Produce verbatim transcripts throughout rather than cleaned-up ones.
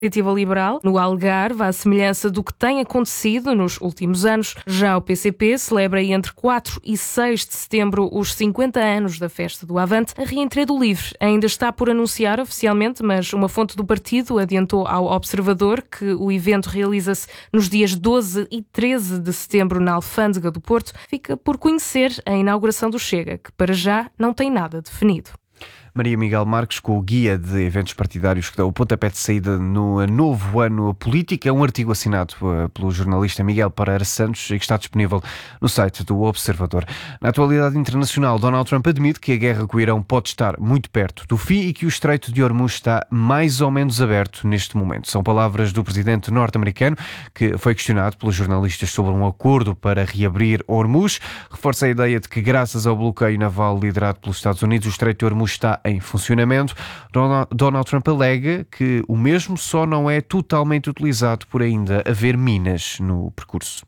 Iniciativa Liberal, no Algarve, à semelhança do que tem acontecido nos últimos anos. Já o P C P celebra entre quatro e seis de setembro os cinquenta anos da festa do Avante. A reentrée do LIVRE ainda está por anunciar oficialmente, mas uma fonte do partido adiantou ao Observador que o evento realiza-se nos dias doze e treze de setembro na Alfândega do Porto. Fica por conhecer a inauguração do Chega, que para já não tem nada definido. Maria Miguel Marques, com o guia de eventos partidários que dá o pontapé de saída no novo ano político. É um artigo assinado pelo jornalista Miguel Pereira Santos e que está disponível no site do Observador. Na atualidade internacional, Donald Trump admite que a guerra com o Irão pode estar muito perto do fim e que o Estreito de Hormuz está mais ou menos aberto neste momento. São palavras do presidente norte-americano, que foi questionado pelos jornalistas sobre um acordo para reabrir Hormuz. Reforça a ideia de que, graças ao bloqueio naval liderado pelos Estados Unidos, o Estreito de Hormuz está em funcionamento. Donald Trump alega que o mesmo só não é totalmente utilizado por ainda haver minas no percurso.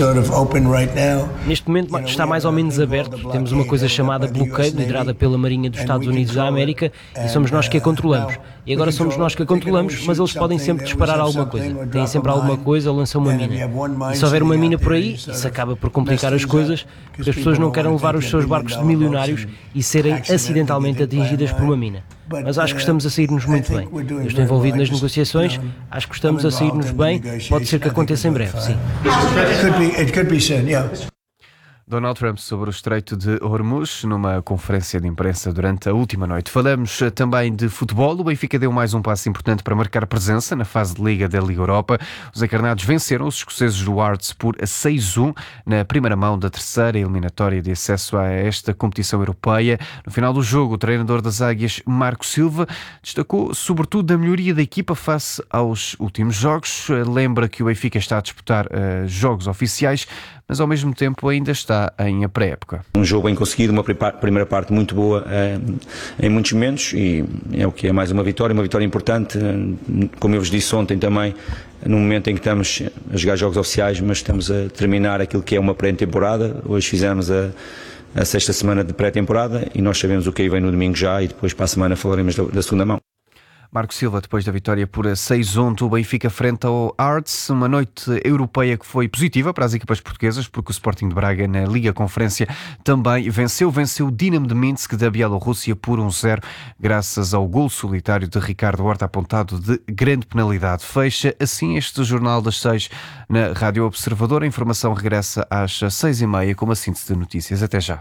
Neste momento está mais ou menos aberto. Temos uma coisa chamada bloqueio, liderada pela Marinha dos Estados Unidos da América, e somos nós que a controlamos. E agora somos nós que a controlamos, mas eles podem sempre disparar alguma coisa. Têm sempre alguma coisa ou lançam uma mina. E se houver uma mina por aí, isso acaba por complicar as coisas, porque as pessoas não querem levar os seus barcos de milionários e serem acidentalmente atingidas por uma mina. Mas acho que estamos a sair-nos muito bem. Eu estou envolvido nas negociações, acho que estamos a sair-nos bem, pode ser que aconteça em breve, sim. It could be soon, yeah. Donald Trump sobre o Estreito de Hormuz numa conferência de imprensa durante a última noite. Falamos também de futebol. O Benfica deu mais um passo importante para marcar presença na fase de Liga da Liga Europa. Os encarnados venceram os escoceses do Hearts por seis a um na primeira mão da terceira eliminatória de acesso a esta competição europeia. No final do jogo, o treinador das Águias, Marco Silva, destacou sobretudo a melhoria da equipa face aos últimos jogos. Lembra que o Benfica está a disputar uh, jogos oficiais, mas ao mesmo tempo ainda está em pré-época. Um jogo bem conseguido, uma primeira parte muito boa eh, em muitos momentos, e é o que é mais uma vitória, uma vitória importante, como eu vos disse ontem também, no momento em que estamos a jogar jogos oficiais, mas estamos a terminar aquilo que é uma pré-temporada. Hoje fizemos a, a sexta semana de pré-temporada e nós sabemos o que aí vem no domingo já, e depois para a semana falaremos da, da segunda mão. Marco Silva, depois da vitória por seis a um do Benfica frente ao Hearts, uma noite europeia que foi positiva para as equipas portuguesas, porque o Sporting de Braga na Liga Conferência também venceu, venceu o Dinamo de Minsk da Bielorrússia por um zero, graças ao golo solitário de Ricardo Horta apontado de grande penalidade. Fecha assim este Jornal das Seis na Rádio Observador. A informação regressa às seis e meia com uma síntese de notícias. Até já.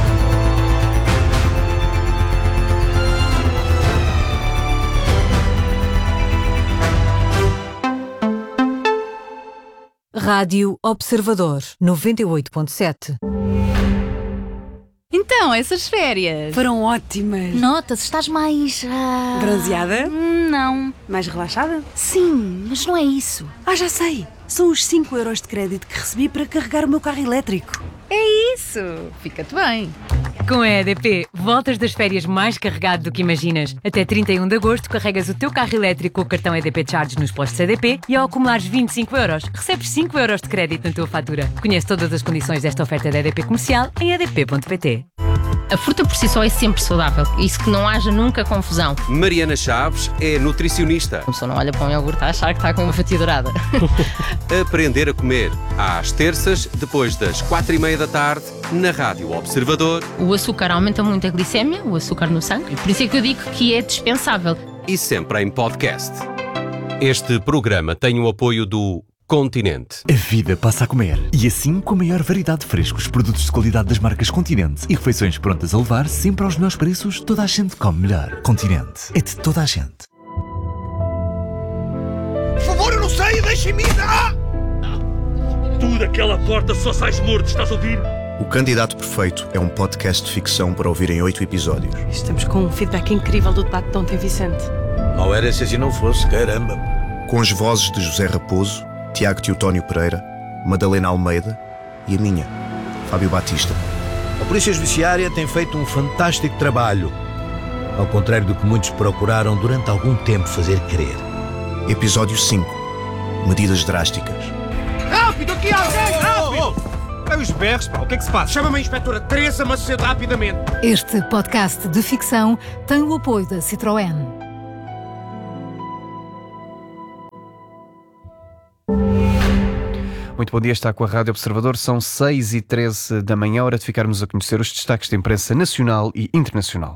Rádio Observador, noventa e oito ponto sete. Então, essas férias foram ótimas. Nota-se, estás mais... Uh... bronzeada? Não. Mais relaxada? Sim, mas não é isso. Ah, já sei. São os cinco euros de crédito que recebi para carregar o meu carro elétrico. É isso. Fica-te bem. Com a E D P, voltas das férias mais carregado do que imaginas. Até trinta e um de agosto, carregas o teu carro elétrico com o cartão E D P Charge nos postos E D P e ao acumulares vinte e cinco euros, recebes cinco euros de crédito na tua fatura. Conhece todas as condições desta oferta da E D P Comercial em e d p ponto p t. A fruta por si só é sempre saudável, isso que não haja nunca confusão. Mariana Chaves é nutricionista. A pessoa não olha para um iogurte a achar que está com uma fatia dourada. Aprender a comer, às terças, depois das quatro e meia da tarde, na Rádio Observador. O açúcar aumenta muito a glicémia, o açúcar no sangue, por isso é que eu digo que é dispensável. E sempre em podcast. Este programa tem o apoio do Continente. A vida passa a comer, e assim com a maior variedade de frescos, produtos de qualidade das marcas Continente e refeições prontas a levar sempre aos melhores preços. Toda a gente come melhor. Continente é de toda a gente. Por favor, eu não sei, deixem-me ir! Ah! Tu daquela porta só sais morto, estás a ouvir? O Candidato Perfeito é um podcast de ficção para ouvir em oito episódios. Estamos com um feedback incrível do debate de ontem, Vicente. Não era se assim não fosse, caramba. Com as vozes de José Raposo, Tiago Teotónio Pereira, Madalena Almeida e a minha, Fábio Batista. A Polícia Judiciária tem feito um fantástico trabalho, ao contrário do que muitos procuraram durante algum tempo fazer crer. Episódio cinco. Medidas drásticas. Rápido, aqui alguém! Rápido! É os berros, pá, o que é que se passa? Chama-me a inspetora Teresa Macedo rapidamente. Este podcast de ficção tem o apoio da Citroën. Muito bom dia, está com a Rádio Observador. São seis e treze da manhã, hora de ficarmos a conhecer os destaques da imprensa nacional e internacional.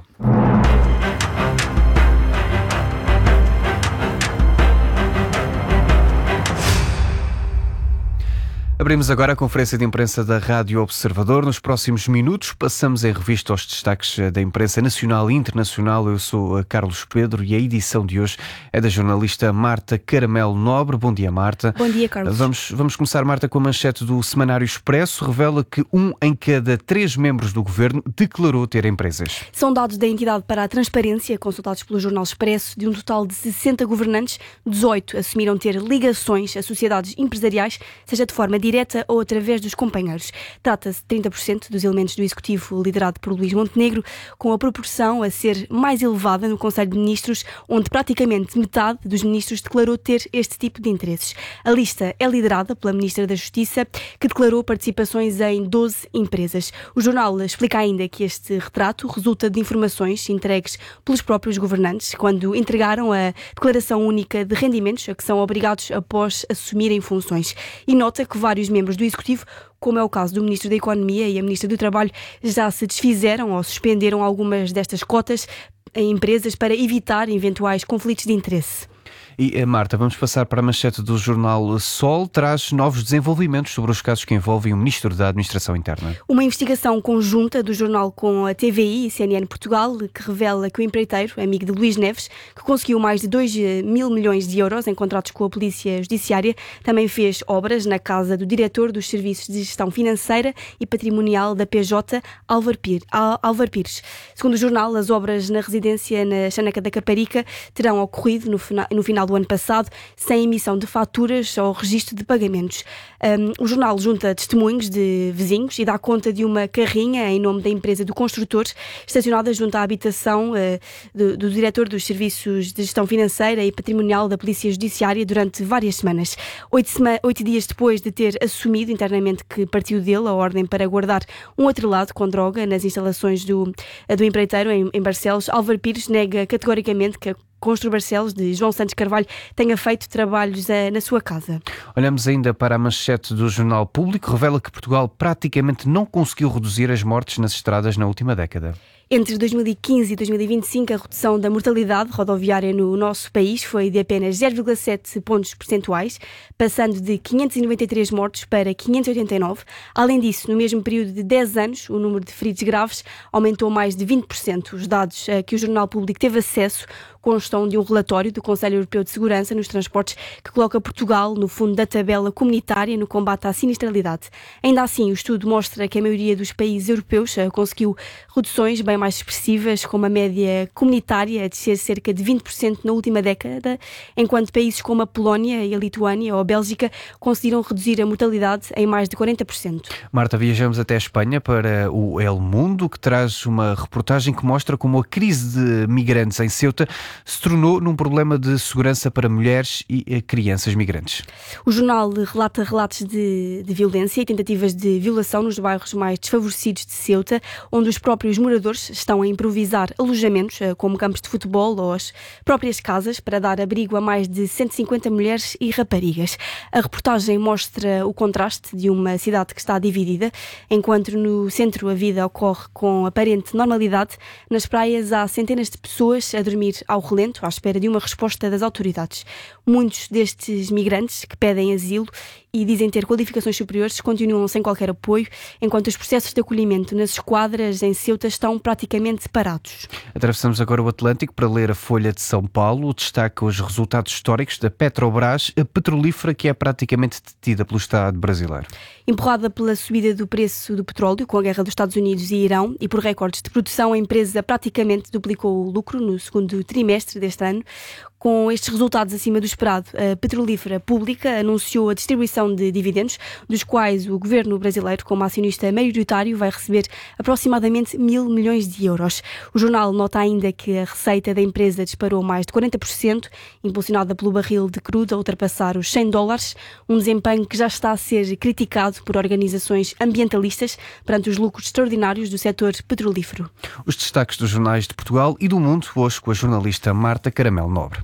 Abrimos agora a conferência de imprensa da Rádio Observador. Nos próximos minutos passamos em revista os destaques da imprensa nacional e internacional. Eu sou Carlos Pedro e a edição de hoje é da jornalista Marta Caramelo Nobre. Bom dia, Marta. Bom dia, Carlos. Vamos, vamos começar, Marta, com a manchete do Semanário Expresso. Revela que um em cada três membros do governo declarou ter empresas. São dados da entidade para a transparência, consultados pelo Jornal Expresso. De um total de sessenta governantes, dezoito assumiram ter ligações a sociedades empresariais, seja de forma direta ou através dos companheiros. Trata-se de trinta por cento dos elementos do Executivo liderado por Luís Montenegro, com a proporção a ser mais elevada no Conselho de Ministros, onde praticamente metade dos ministros declarou ter este tipo de interesses. A lista é liderada pela Ministra da Justiça, que declarou participações em doze empresas. O jornal explica ainda que este retrato resulta de informações entregues pelos próprios governantes quando entregaram a Declaração Única de Rendimentos, a que são obrigados após assumirem funções. E nota que vários membros do Executivo, como é o caso do Ministro da Economia e a Ministra do Trabalho, já se desfizeram ou suspenderam algumas destas cotas em empresas para evitar eventuais conflitos de interesse. E, Marta, vamos passar para a manchete do jornal Sol. Traz novos desenvolvimentos sobre os casos que envolvem o Ministro da Administração Interna. Uma investigação conjunta do jornal com a T V I e C N N Portugal, que revela que o empreiteiro, amigo de Luís Neves, que conseguiu mais de dois mil milhões de euros em contratos com a Polícia Judiciária, também fez obras na casa do diretor dos Serviços de Gestão Financeira e Patrimonial da P J, Álvaro Pires. Segundo o jornal, as obras na residência na Chaneca da Caparica terão ocorrido no final, no final do ano passado, sem emissão de faturas ou registro de pagamentos. Um, o jornal junta testemunhos de vizinhos e dá conta de uma carrinha em nome da empresa do construtor, estacionada junto à habitação uh, do, do diretor dos Serviços de Gestão Financeira e Patrimonial da Polícia Judiciária durante várias semanas. Oito, sema- oito dias depois de ter assumido internamente que partiu dele a ordem para guardar um atrelado com droga nas instalações do, do empreiteiro em, em Barcelos, Álvaro Pires nega categoricamente que a Constru Barcelos, de João Santos Carvalho, tenha feito trabalhos uh, na sua casa. Olhamos ainda para a manchete do Jornal Público. Revela que Portugal praticamente não conseguiu reduzir as mortes nas estradas na última década. Entre dois mil e quinze e dois mil e vinte e cinco, a redução da mortalidade rodoviária no nosso país foi de apenas zero vírgula sete pontos percentuais, passando de quinhentos e noventa e três mortos para quinhentos e oitenta e nove. Além disso, no mesmo período de dez anos, o número de feridos graves aumentou mais de vinte por cento. Os dados a que o Jornal Público teve acesso constam de um relatório do Conselho Europeu de Segurança nos Transportes que coloca Portugal no fundo da tabela comunitária no combate à sinistralidade. Ainda assim, o estudo mostra que a maioria dos países europeus conseguiu reduções bem mais expressivas, com uma média comunitária a descer cerca de vinte por cento na última década, enquanto países como a Polónia e a Lituânia ou a Bélgica conseguiram reduzir a mortalidade em mais de quarenta por cento. Marta, viajamos até a Espanha para o El Mundo, que traz uma reportagem que mostra como a crise de migrantes em Ceuta se tornou num problema de segurança para mulheres e crianças migrantes. O jornal relata relatos de, de violência e tentativas de violação nos bairros mais desfavorecidos de Ceuta, onde os próprios moradores estão a improvisar alojamentos, como campos de futebol ou as próprias casas, para dar abrigo a mais de cento e cinquenta mulheres e raparigas. A reportagem mostra o contraste de uma cidade que está dividida. Enquanto no centro a vida ocorre com aparente normalidade, nas praias há centenas de pessoas a dormir ao relento, à espera de uma resposta das autoridades. Muitos destes migrantes que pedem asilo e dizem ter qualificações superiores continuam sem qualquer apoio, enquanto os processos de acolhimento nas esquadras em Ceuta estão praticamente parados. Atravessamos agora o Atlântico para ler a Folha de São Paulo. Destaca os resultados históricos da Petrobras, a petrolífera que é praticamente detida pelo Estado brasileiro. Empurrada pela subida do preço do petróleo com a guerra dos Estados Unidos e Irão e por recordes de produção, a empresa praticamente duplicou o lucro no segundo trimestre deste ano. Com estes resultados acima do esperado, a petrolífera pública anunciou a distribuição de dividendos, dos quais o governo brasileiro, como acionista maioritário, vai receber aproximadamente mil milhões de euros. O jornal nota ainda que a receita da empresa disparou mais de quarenta por cento, impulsionada pelo barril de crudo a ultrapassar os cem dólares, um desempenho que já está a ser criticado por organizações ambientalistas perante os lucros extraordinários do setor petrolífero. Os destaques dos jornais de Portugal e do mundo, hoje com a jornalista Marta Caramelo Nobre.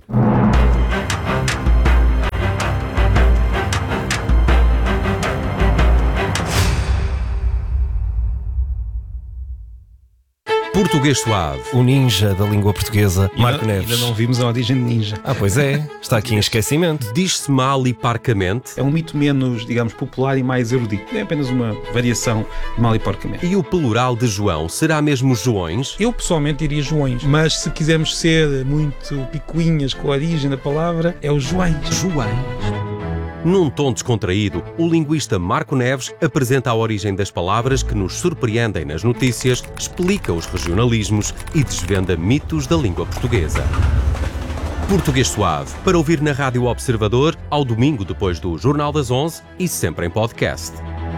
Português Suave. O ninja da língua portuguesa, Marco Neves. Ainda não vimos a origem de ninja. Ah, pois é. Está aqui em esquecimento. Diz-se mal e parcamente. É um mito menos, digamos, popular e mais erudito. É apenas uma variação de mal e porcamente. E o plural de João será mesmo Joões? Eu pessoalmente diria Joões, mas se quisermos ser muito picuinhas com a origem da palavra, é o Joões. Joões. Num tom descontraído, o linguista Marco Neves apresenta a origem das palavras que nos surpreendem nas notícias, explica os regionalismos e desvenda mitos da língua portuguesa. Português Suave, para ouvir na Rádio Observador, ao domingo depois do Jornal das onze e sempre em podcast.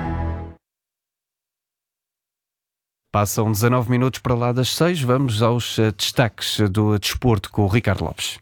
Passam dezanove minutos para lá das seis, vamos aos uh, destaques do desporto com o Ricardo Lopes.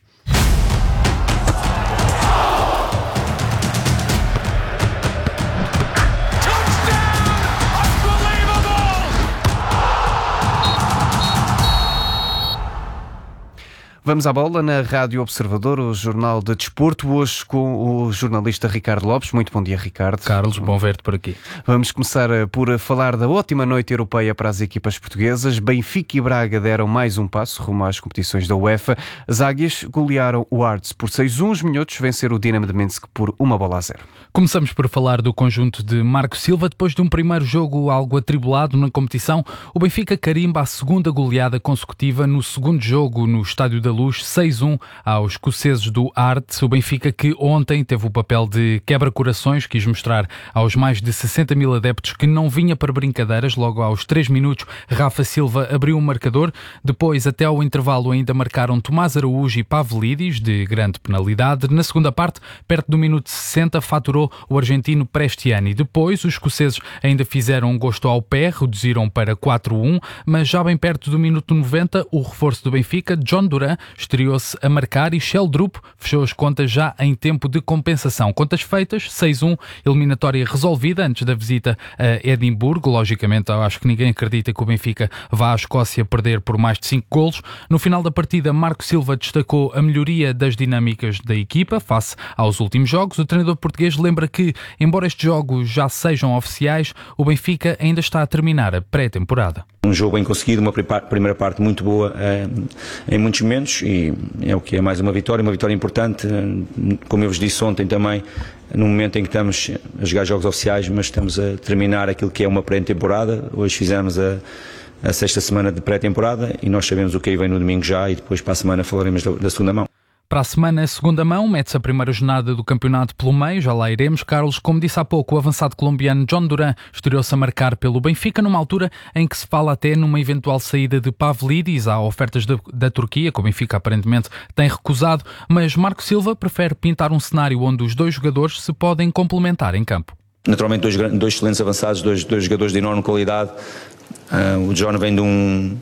Vamos à bola na Rádio Observador, o Jornal de Desporto, hoje com o jornalista Ricardo Lopes. Muito bom dia, Ricardo. Carlos, bom ver-te por aqui. Vamos começar por falar da ótima noite europeia para as equipas portuguesas. Benfica e Braga deram mais um passo rumo às competições da UEFA. As águias golearam o Arts por seis a um. Os minhotos venceram o Dinamo de Minsk por uma bola a zero. Começamos por falar do conjunto de Marco Silva. Depois de um primeiro jogo algo atribulado na competição, o Benfica carimba a segunda goleada consecutiva no segundo jogo no Estádio da Luz, seis a um aos escoceses do Arts. O Benfica, que ontem teve o papel de quebra-corações, quis mostrar aos mais de sessenta mil adeptos que não vinha para brincadeiras. Logo aos três minutos, Rafa Silva abriu o marcador. Depois, até ao intervalo, ainda marcaram Tomás Araújo e Pavlidis, de grande penalidade. Na segunda parte, perto do minuto sessenta, faturou o argentino Prestiani. Depois, os escoceses ainda fizeram um gosto ao pé, reduziram para quatro a um, mas já bem perto do minuto noventa, o reforço do Benfica, John Duran, estreou-se a marcar e Sheldrup fechou as contas já em tempo de compensação. Contas feitas, seis a um, eliminatória resolvida antes da visita a Edimburgo. Logicamente, eu acho que ninguém acredita que o Benfica vá à Escócia perder por mais de cinco golos. No final da partida, Marco Silva destacou a melhoria das dinâmicas da equipa face aos últimos jogos. O treinador português lembra que, embora estes jogos já sejam oficiais, o Benfica ainda está a terminar a pré-temporada. Um jogo bem conseguido, uma primeira parte muito boa eh, em muitos momentos, e é o que é mais uma vitória, uma vitória importante, como eu vos disse ontem também, no momento em que estamos a jogar jogos oficiais, mas estamos a terminar aquilo que é uma pré-temporada. Hoje fizemos a, a sexta semana de pré-temporada e nós sabemos o que aí vem no domingo já, e depois para a semana falaremos da, da segunda mão. Para a semana, segunda mão, mete-se a primeira jornada do campeonato pelo meio, já lá iremos. Carlos, como disse há pouco, o avançado colombiano John Duran estreou-se a marcar pelo Benfica numa altura em que se fala até numa eventual saída de Pavlidis. Há ofertas de, da Turquia, que o Benfica aparentemente tem recusado, mas Marco Silva prefere pintar um cenário onde os dois jogadores se podem complementar em campo. Naturalmente, dois, dois excelentes avançados, dois, dois jogadores de enorme qualidade. Uh, o John vem de, um,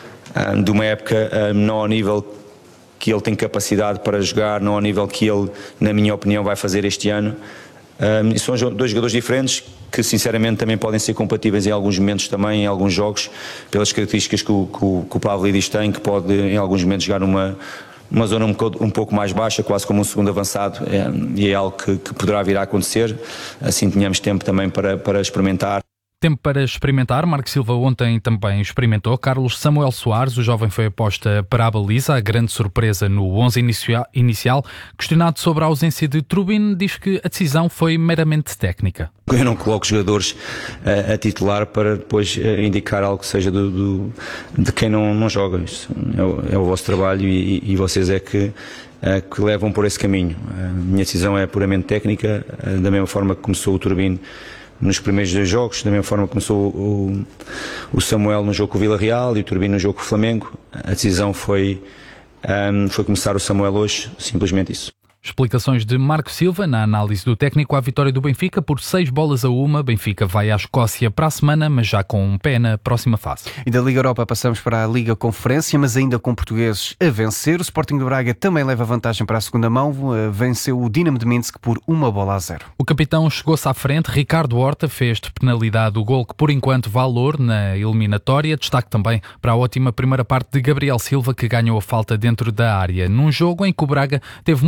uh, de uma época uh, menor nível, que ele tem capacidade para jogar, não ao nível que ele, na minha opinião, vai fazer este ano. Um, são dois jogadores diferentes que, sinceramente, também podem ser compatíveis em alguns momentos também, em alguns jogos, pelas características que o, que o, que o Pavlidis tem, que pode, em alguns momentos, jogar numa, numa zona um, um pouco mais baixa, quase como um segundo avançado, é, e é algo que, que poderá vir a acontecer. Assim tenhamos tempo também para, para experimentar. Tempo para experimentar. Marco Silva ontem também experimentou. Carlos, Samuel Soares, o jovem foi aposta para a baliza, a grande surpresa no onze inicial. Questionado sobre a ausência de Trubin, diz que a decisão foi meramente técnica. Eu não coloco jogadores a, a titular para depois indicar algo que seja do, do, de quem não, não joga. Isso é o, é o vosso trabalho e, e vocês é que, é que levam por esse caminho. A minha decisão é puramente técnica, da mesma forma que começou o Trubin nos primeiros dois jogos, da mesma forma que começou o, o Samuel no jogo com o Vila Real e o Turbino no jogo com o Flamengo. A decisão foi, um, foi começar o Samuel hoje, simplesmente isso. Explicações de Marco Silva na análise do técnico à vitória do Benfica por seis bolas a uma. Benfica vai à Escócia para a semana, mas já com um pé na próxima fase. E da Liga Europa passamos para a Liga Conferência, mas ainda com portugueses a vencer. O Sporting de Braga também leva vantagem para a segunda mão. Venceu o Dinamo de Minsk por uma bola a zero. O capitão chegou-se à frente. Ricardo Horta fez de penalidade o gol que por enquanto valor na eliminatória. Destaque também para a ótima primeira parte de Gabriel Silva, que ganhou a falta dentro da área. Num jogo em que o Braga teve muita posse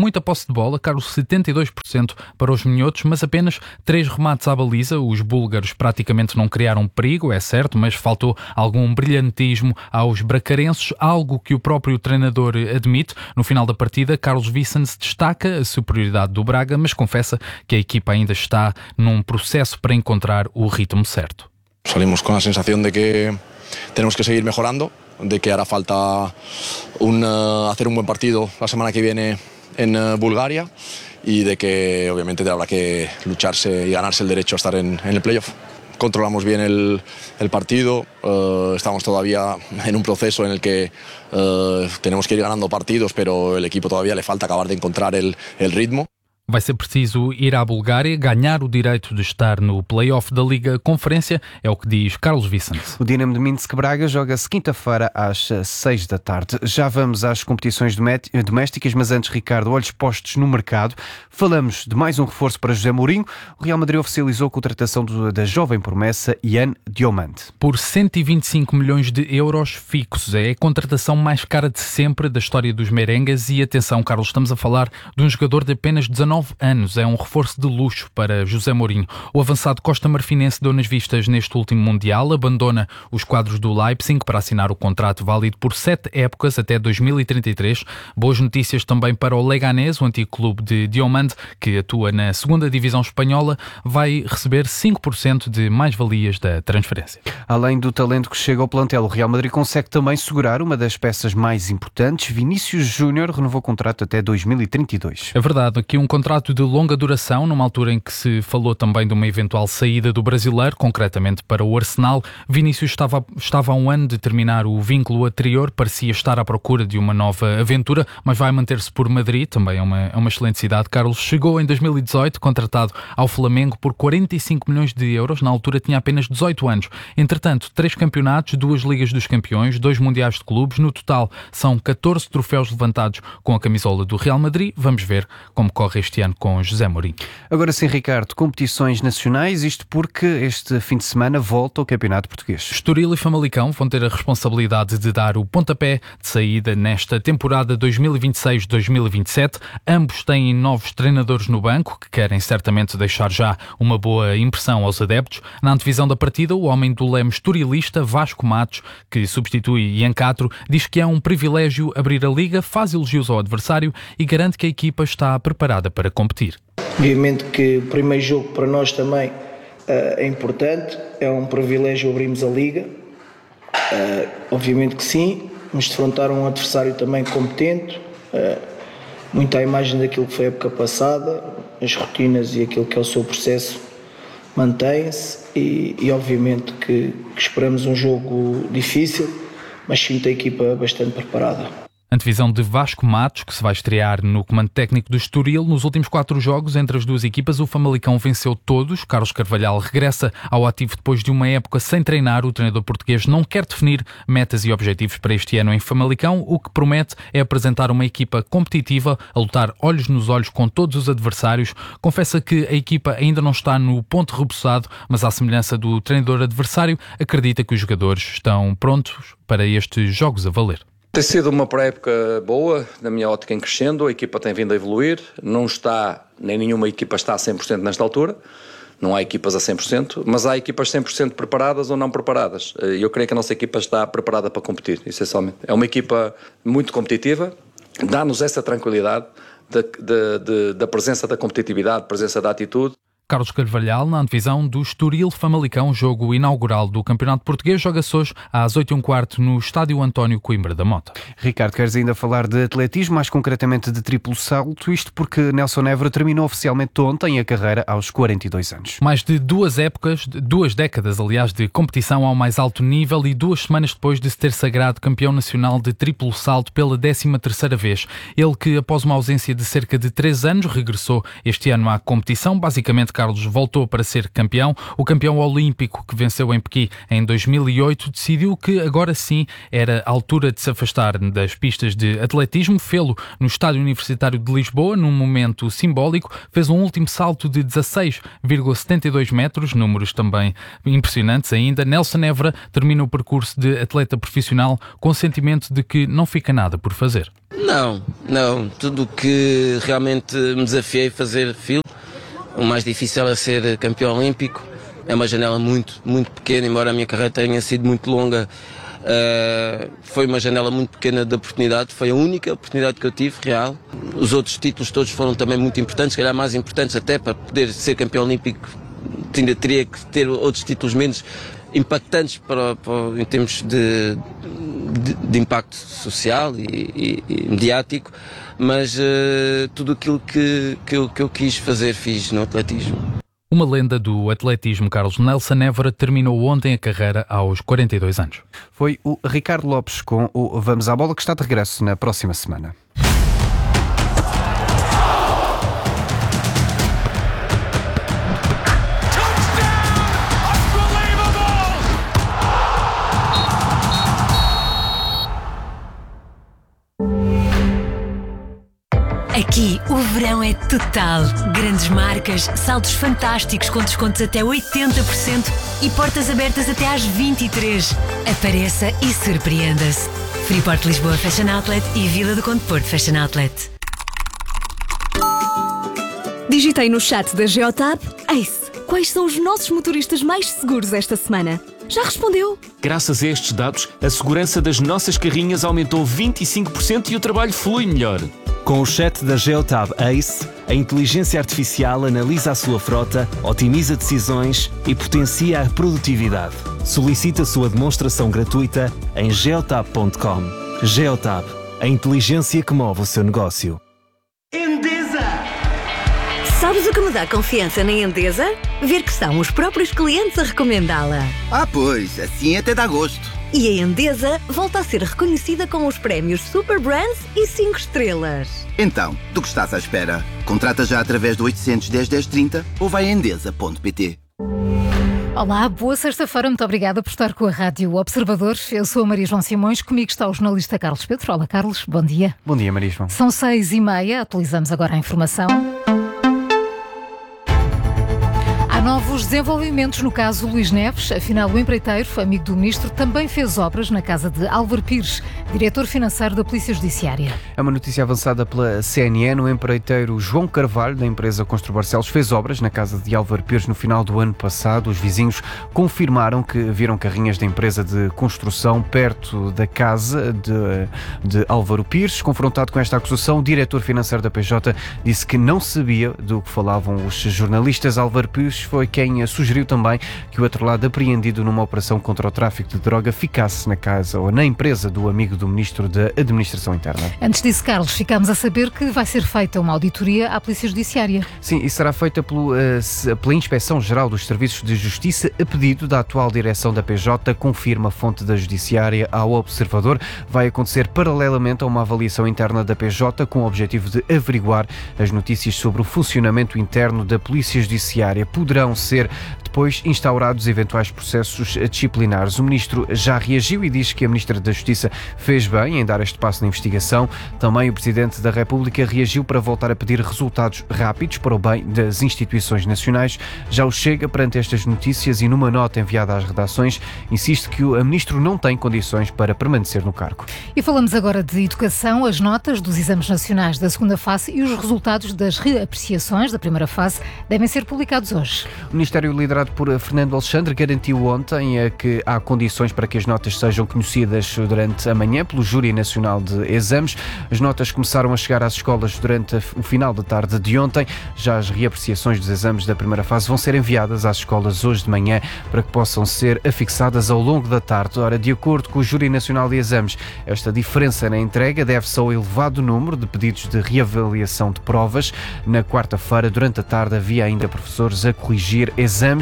posse de bola, Carlos, setenta e dois por cento para os minhotos, mas apenas três remates à baliza. Os búlgaros praticamente não criaram perigo, é certo, mas faltou algum brilhantismo aos bracarenses, algo que o próprio treinador admite. No final da partida, Carlos Vicens destaca a superioridade do Braga, mas confessa que a equipa ainda está num processo para encontrar o ritmo certo. Salimos con la sensación de que tenemos que seguir mejorando, de que hará falta un, uh, hacer un buen partido la semana que viene en uh, Bulgaria y de que obviamente habrá que lucharse y ganarse el derecho a estar en, en el playoff. Controlamos bien el, el partido, uh, estamos todavía en un proceso en el que uh, tenemos que ir ganando partidos, pero el equipo todavía le falta acabar de encontrar el, el ritmo. Vai ser preciso ir à Bulgária, ganhar o direito de estar no play-off da Liga Conferência, é o que diz Carlos Vicens. O Dinamo de Minsk Braga joga-se quinta-feira às seis da tarde. Já vamos às competições domésticas, mas antes, Ricardo, olhos postos no mercado. Falamos de mais um reforço para José Mourinho. O Real Madrid oficializou a contratação da jovem promessa Yann Diomande. Por cento e vinte e cinco milhões de euros fixos. É a contratação mais cara de sempre da história dos merengues. E atenção, Carlos, estamos a falar de um jogador de apenas dezanove anos. É um reforço de luxo para José Mourinho. O avançado costa-marfinense deu nas vistas neste último Mundial, abandona os quadros do Leipzig para assinar o contrato válido por sete épocas até dois mil e trinta e três. Boas notícias também para o Leganés, o antigo clube de Diomande, que atua na segunda divisão espanhola, vai receber cinco por cento de mais-valias da transferência. Além do talento que chega ao plantel, o Real Madrid consegue também segurar uma das peças mais importantes. Vinícius Júnior renovou o contrato até dois mil e trinta e dois. É verdade, aqui um contrato de longa duração, numa altura em que se falou também de uma eventual saída do brasileiro, concretamente para o Arsenal. Vinícius estava, estava a um ano de terminar o vínculo anterior, parecia estar à procura de uma nova aventura, mas vai manter-se por Madrid, também é uma, é uma excelente cidade. Carlos chegou em dois mil e dezoito, contratado ao Flamengo por quarenta e cinco milhões de euros, na altura tinha apenas dezoito anos. Entretanto, três campeonatos, duas Ligas dos Campeões, dois Mundiais de Clubes, no total são catorze troféus levantados com a camisola do Real Madrid. Vamos ver como corre este ano com José Mourinho. Agora sim, Ricardo, competições nacionais, isto porque este fim de semana volta o Campeonato Português. Estoril e Famalicão vão ter a responsabilidade de dar o pontapé de saída nesta temporada dois mil e vinte e seis dois mil e vinte e sete. Ambos têm novos treinadores no banco, que querem certamente deixar já uma boa impressão aos adeptos. Na antevisão da partida, o homem do leme estorilista, Vasco Matos, que substitui Ian Castro, diz que é um privilégio abrir a Liga, faz elogios ao adversário e garante que a equipa está preparada para competir. Obviamente que o primeiro jogo para nós também uh, é importante, é um privilégio abrirmos a Liga, uh, obviamente que sim, vamos defrontar um adversário também competente, uh, muito à imagem daquilo que foi a época passada, as rotinas e aquilo que é o seu processo mantém-se e, e obviamente que, que esperamos um jogo difícil, mas sinto a equipa bastante preparada. Antevisão de Vasco Matos, que se vai estrear no comando técnico do Estoril. Nos últimos quatro jogos entre as duas equipas, o Famalicão venceu todos. Carlos Carvalhal regressa ao ativo depois de uma época sem treinar. O treinador português não quer definir metas e objetivos para este ano em Famalicão. O que promete é apresentar uma equipa competitiva, a lutar olhos nos olhos com todos os adversários. Confessa que a equipa ainda não está no ponto rebuçado, mas à semelhança do treinador adversário, acredita que os jogadores estão prontos para estes jogos a valer. Tem sido uma pré-época boa, na minha ótica em crescendo, a equipa tem vindo a evoluir, não está, nem nenhuma equipa está a cem por cento nesta altura, não há equipas a cem por cento, mas há equipas cem por cento preparadas ou não preparadas. Eu creio que a nossa equipa está preparada para competir, essencialmente. É uma equipa muito competitiva, dá-nos essa tranquilidade da, da, da, da presença da competitividade, presença da atitude. Carlos Carvalhal, na antevisão do Estoril-Famalicão, jogo inaugural do Campeonato Português, joga-se hoje às oito e um quarto no Estádio António Coimbra da Mota. Ricardo, queres ainda falar de atletismo, mais concretamente de triplo salto, isto porque Nelson Évora terminou oficialmente ontem a carreira aos quarenta e dois anos. Mais de duas épocas, duas décadas, aliás, de competição ao mais alto nível e duas semanas depois de se ter sagrado campeão nacional de triplo salto pela décima terceira vez. Ele que, após uma ausência de cerca de três anos, regressou este ano à competição. Basicamente, Carlos voltou para ser campeão. O campeão olímpico que venceu em Pequim em dois mil e oito decidiu que agora sim era a altura de se afastar das pistas de atletismo. Fê-lo no Estádio Universitário de Lisboa, num momento simbólico. Fez um último salto de dezasseis vírgula setenta e dois metros, números também impressionantes ainda. Nelson Évora termina o percurso de atleta profissional com o sentimento de que não fica nada por fazer. Não, não. Tudo o que realmente me desafiei a fazer filo. O mais difícil é ser campeão olímpico. É uma janela muito, muito pequena, embora a minha carreira tenha sido muito longa. Uh, foi uma janela muito pequena de oportunidade, foi a única oportunidade que eu tive, real. Os outros títulos todos foram também muito importantes, se calhar mais importantes até para poder ser campeão olímpico. Ainda teria que ter outros títulos menos impactantes para, para, em termos de, de, de impacto social e, e, e mediático, mas uh, tudo aquilo que, que, eu, que eu quis fazer fiz no atletismo. Uma lenda do atletismo, Carlos. Nelson Évora terminou ontem a carreira aos quarenta e dois anos. Foi o Ricardo Lopes com o Vamos à Bola, que está de regresso na próxima semana. Aqui o verão é total. Grandes marcas, saldos fantásticos com descontos até oitenta por cento e portas abertas até às vinte e três. Apareça e surpreenda-se. Freeport Lisboa Fashion Outlet e Vila do Conde Porto Fashion Outlet. Digitei no chat da Geotab: Ace, quais são os nossos motoristas mais seguros esta semana? Já respondeu? Graças a estes dados, a segurança das nossas carrinhas aumentou vinte e cinco por cento e o trabalho flui melhor. Com o chat da Geotab Ace, a inteligência artificial analisa a sua frota, otimiza decisões e potencia a produtividade. Solicite a sua demonstração gratuita em geotab ponto com. Geotab, a inteligência que move o seu negócio. Endesa! Sabes o que me dá confiança na Endesa? Ver que são os próprios clientes a recomendá-la. Ah, pois, assim até dá gosto. E a Endesa volta a ser reconhecida com os prémios Super Brands e cinco estrelas. Então, do que estás à espera? Contrata já através do oitocentos, dez, dez, trinta ou vai a endesa ponto pt. Olá, boa sexta-feira, muito obrigada por estar com a Rádio Observador. Eu sou a Maria João Simões, comigo está o jornalista Carlos Pedro. Olá, Carlos, bom dia. Bom dia, Maria João. São seis e meia, atualizamos agora a informação. Há novos desenvolvimentos no caso Luís Neves. Afinal, o empreiteiro, amigo do ministro, também fez obras na casa de Álvaro Pires, diretor financeiro da Polícia Judiciária. É uma notícia avançada pela C N N. O empreiteiro João Carvalho, da empresa Constru Barcelos, fez obras na casa de Álvaro Pires no final do ano passado. Os vizinhos confirmaram que viram carrinhas da empresa de construção perto da casa de, de Álvaro Pires. Confrontado com esta acusação, o diretor financeiro da P J disse que não sabia do que falavam os jornalistas. Álvaro Pires foi quem sugeriu também que o outro lado, apreendido numa operação contra o tráfico de droga, ficasse na casa ou na empresa do amigo do Ministro da Administração Interna. Antes disso, Carlos, ficámos a saber que vai ser feita uma auditoria à Polícia Judiciária. Sim, e será feita pelo, uh, pela Inspeção-Geral dos Serviços de Justiça a pedido da atual direção da P J, confirma a fonte da Judiciária ao Observador. Vai acontecer paralelamente a uma avaliação interna da P J com o objetivo de averiguar as notícias sobre o funcionamento interno da Polícia Judiciária. Poderão ser depois instaurados eventuais processos disciplinares. O Ministro já reagiu e diz que a Ministra da Justiça fez bem em dar este passo na investigação. Também o Presidente da República reagiu para voltar a pedir resultados rápidos para o bem das instituições nacionais. Já o Chega, perante estas notícias e numa nota enviada às redações, insiste que o Ministro não tem condições para permanecer no cargo. E falamos agora de educação. As notas dos exames nacionais da segunda fase e os resultados das reapreciações da primeira fase devem ser publicados hoje. O Ministério, liderado por Fernando Alexandre, garantiu ontem que há condições para que as notas sejam conhecidas durante a manhã pelo Júri Nacional de Exames. As notas começaram a chegar às escolas durante o final da tarde de ontem. Já as reapreciações dos exames da primeira fase vão ser enviadas às escolas hoje de manhã para que possam ser afixadas ao longo da tarde. Ora, de acordo com o Júri Nacional de Exames, esta diferença na entrega deve-se ao elevado número de pedidos de reavaliação de provas. Na quarta-feira, durante a tarde, havia ainda professores a corrigir exames.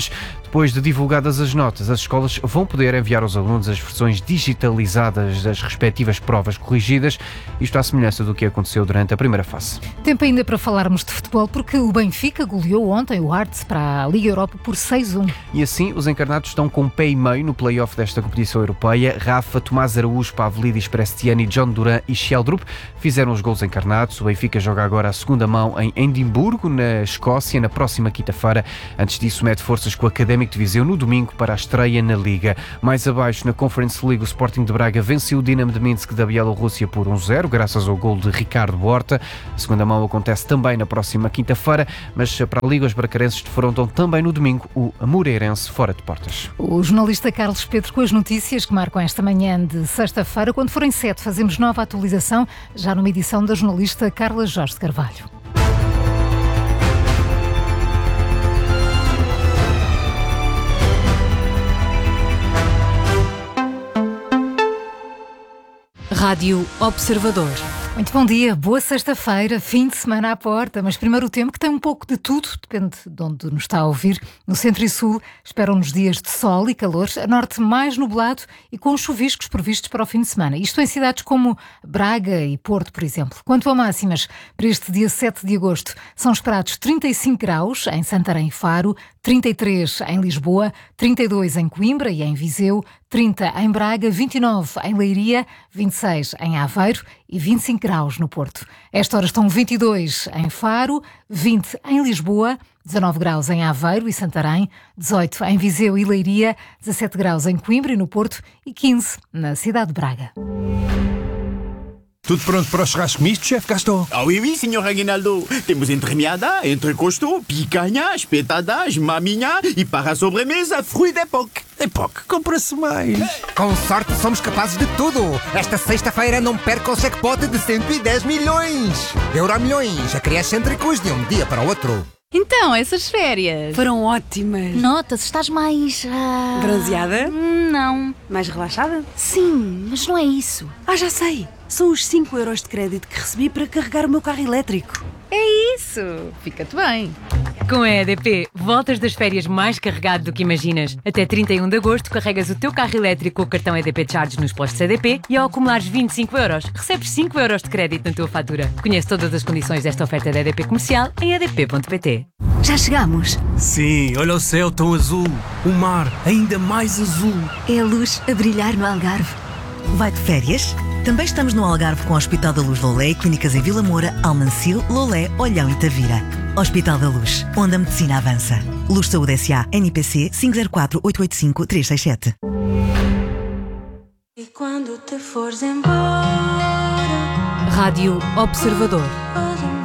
Depois de divulgadas as notas, as escolas vão poder enviar aos alunos as versões digitalizadas das respectivas provas corrigidas, isto à semelhança do que aconteceu durante a primeira fase. Tempo ainda para falarmos de futebol, porque o Benfica goleou ontem o Hearts para a Liga Europa por seis a um. E assim, os encarnados estão com um pé e meio no play-off desta competição europeia. Rafa, Tomás Araújo, Pavlidis, Prestiani, John Duran e Sheldrup fizeram os gols encarnados. O Benfica joga agora a segunda mão em Edimburgo, na Escócia, na próxima quinta-feira. Antes disso, mete forças com o Académico de Viseu no domingo para a estreia na Liga. Mais abaixo, na Conference League, o Sporting de Braga venceu o Dinamo de Minsk da Bielorrússia por um zero, graças ao gol de Ricardo Horta. A segunda mão acontece também na próxima quinta-feira, mas para a Liga os bracarenses defrontam também no domingo o Moreirense fora de portas. O jornalista Carlos Pedro com as notícias que marcam esta manhã de sexta-feira. Quando forem sete, fazemos nova atualização, já numa edição da jornalista Carla Jorge de Carvalho. Rádio Observador. Muito bom dia, boa sexta-feira, fim de semana à porta, mas primeiro o tempo que tem um pouco de tudo, depende de onde nos está a ouvir. No centro e sul esperam-nos dias de sol e calor, a norte mais nublado e com chuviscos previstos para o fim de semana. Isto em cidades como Braga e Porto, por exemplo. Quanto a máximas, para este dia sete de agosto, são esperados trinta e cinco graus em Santarém e Faro, trinta e três em Lisboa, trinta e dois em Coimbra e em Viseu, trinta em Braga, vinte e nove em Leiria, vinte e seis em Aveiro e vinte e cinco graus no Porto. Esta hora estão vinte e dois em Faro, vinte em Lisboa, dezanove graus em Aveiro e Santarém, dezoito em Viseu e Leiria, dezassete graus em Coimbra e no Porto e quinze na cidade de Braga. Tudo pronto para o churrasco misto, chefe Gaston? Ah oui, oui, senhor Aguinaldo. Temos entremeada, entrecosto, picanha, espetadas, maminha e para a sobremesa, fruit d'époque. Époque, compra-se mais. Com sorte somos capazes de tudo. Esta sexta-feira não perca o jackpot de cento e dez milhões. Euromilhões, acresce excêntricos de um dia para o outro. Então, essas férias foram ótimas. Notas, estás mais... Uh... bronzeada? Não. Mais relaxada? Sim, mas não é isso. Ah, já sei. São os cinco euros de crédito que recebi para carregar o meu carro elétrico. É isso. Fica-te bem. Com a E D P, voltas das férias mais carregado do que imaginas. Até trinta e um de agosto, carregas o teu carro elétrico com o cartão E D P Charge nos postos E D P e ao acumulares vinte e cinco euros, recebes cinco euros de crédito na tua fatura. Conhece todas as condições desta oferta da E D P Comercial em e d p ponto p t. Já chegamos. Sim, olha o céu tão azul. O mar ainda mais azul. É a luz a brilhar no Algarve. Vai de férias? Também estamos no Algarve com o Hospital da Luz Lolé e clínicas em Vila Moura, Almancil, Lolé, Olhão e Tavira. Hospital da Luz, onde a medicina avança. Luz Saúde S A, N P C cinco zero quatro, oito oito cinco, três seis sete. E quando te fores embora, Rádio Observador.